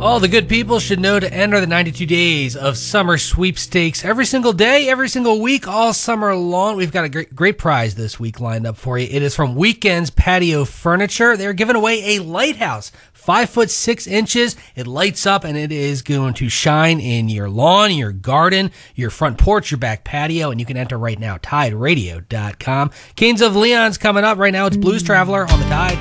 All the good people should know to enter the 92 days of summer sweepstakes every single day, every single week, all summer long. We've got a great prize this week lined up for you. It is from Weekends Patio Furniture. They're giving away a lighthouse, 5'6". It lights up and it is going to shine in your lawn, your garden, your front porch, your back patio, and you can enter right now, TideRadio.com. Kings of Leon's coming up right now. It's Blues Traveler on the Tide.